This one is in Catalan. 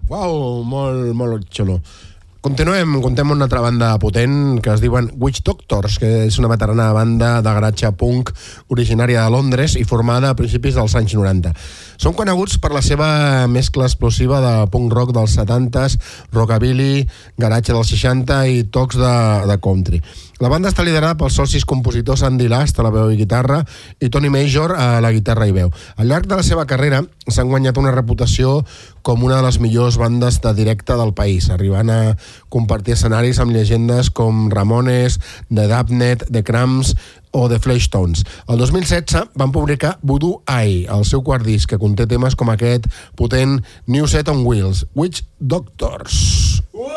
Uau, molt xulo. Contem una altra banda potent que es diuen Witch Doctors, que és una veterana banda de garatge punk originària de Londres i formada a principis dels anys 90. Són coneguts per la seva mescla explosiva de punk rock dels 70s, rockabilly, garatge dels 60 i tocs de country. La banda està liderada pels socis compositors Andy Last a la veu i guitarra i Tony Major a la guitarra i veu. Al llarg de la seva carrera s'han guanyat una reputació com una de les millors bandes de directe del país, arribant a compartir escenaris amb llegendes com Ramones, The Dubnet, The Cramps o The Fleshtones. El 2016 van publicar Voodoo Eye, el seu quart disc, que conté temes com aquest potent New Set on Wheels, Witch Doctors.